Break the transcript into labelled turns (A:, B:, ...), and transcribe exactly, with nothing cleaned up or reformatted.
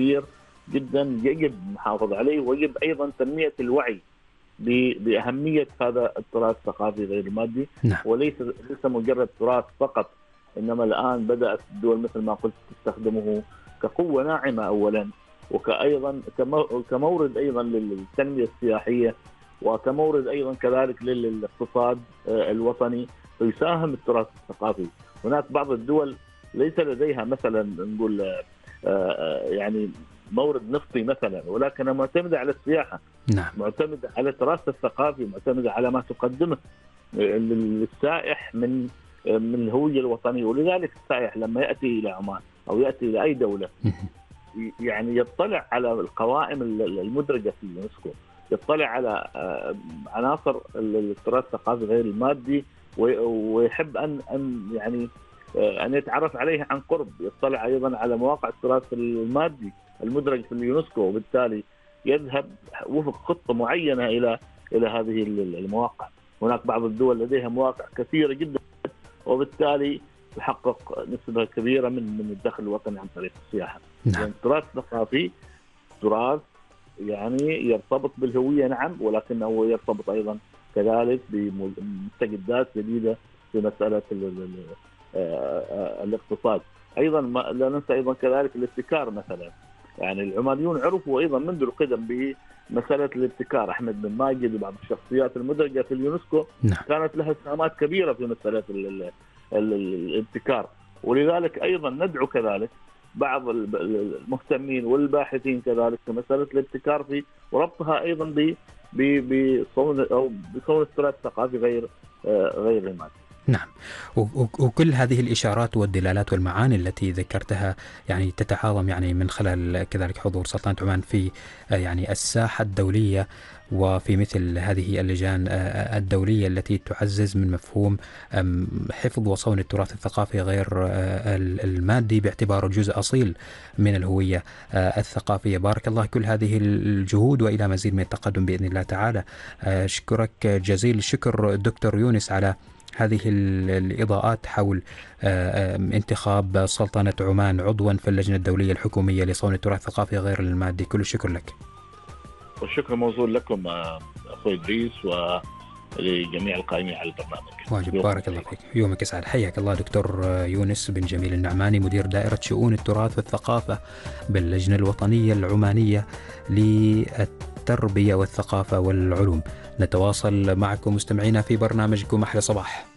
A: كبير جدا يجب المحافظة عليه، ويجب أيضا تنمية الوعي بأهمية هذا التراث الثقافي غير المادي.
B: نعم.
A: وليس ليس مجرد تراث فقط، إنما الآن بدأت الدول مثل ما قلت تستخدمه كقوة ناعمة أولا، وكأيضا كمورد أيضا للتنمية السياحية، وكمورد أيضا كذلك للاقتصاد الوطني، فيساهم التراث الثقافي. هناك بعض الدول ليس لديها مثلا نقول يعني مورد نفطي مثلا، ولكنها معتمدة على السياحة.
B: نعم.
A: معتمدة على التراث الثقافي، معتمدة على ما تقدمه للسائح من من الهوية الوطنية. ولذلك السائح لما يأتي إلى عمان أو يأتي إلى أي دولة يعني يطلع على القوائم المدرجة في اليونسكو، يطلع على عناصر التراث الثقافي غير المادي، ويحب أن أن يعني أن يتعرف عليه عن قرب، يطلع أيضا على مواقع التراث المادي المدرج في اليونسكو، وبالتالي يذهب وفق خطة معينة إلى إلى هذه المواقع. هناك بعض الدول لديها مواقع كثيرة جدا، وبالتالي يحقق نسبة كبيرة من من الدخل الوطني عن طريق السياحة.
B: نعم.
A: يعني التراث الثقافي تراث يعني يرتبط بالهوية نعم، ولكنه يرتبط أيضا كذلك بمستجدات جديدة في مسألة الاقتصاد. أيضا لا ننسى أيضا كذلك الابتكار مثلا. يعني العمانيون عرفوا أيضا منذ القدم بمسألة الابتكار. أحمد بن ماجد وبعض الشخصيات المدرجة في اليونسكو
B: نعم.
A: كانت لها سهامات كبيرة في مسألة الابتكار. ولذلك أيضا ندعو كذلك بعض المهتمين والباحثين كذلك في مسألة الابتكار في وربطها أيضا بصون أو بصون التراث الثقافي غير غير المادي.
B: نعم. وكل هذه الإشارات والدلالات والمعاني التي ذكرتها يعني تتعاظم يعني من خلال كذلك حضور سلطنة عمان في يعني الساحة الدولية، وفي مثل هذه اللجان الدولية التي تعزز من مفهوم حفظ وصون التراث الثقافي غير المادي باعتباره جزء أصيل من الهوية الثقافية. بارك الله كل هذه الجهود، وإلى مزيد من التقدم بإذن الله تعالى. أشكرك جزيل الشكر دكتور يونس على هذه الإضاءات حول انتخاب سلطنة عمان عضوا في اللجنة الدولية الحكومية لصون التراث الثقافي غير المادي. كل الشكر لك.
A: والشكر موصول لكم أخوي إدريس ولجميع القائمين على البرنامج.
B: واجب. بارك الله فيك، يومك يسعد. حياك الله دكتور يونس بن جميل النعماني، مدير دائرة شؤون التراث والثقافة باللجنة الوطنية العمانية للتربية والثقافة والعلوم. نتواصل معكم مستمعينا في برنامجكم أحلى صباح.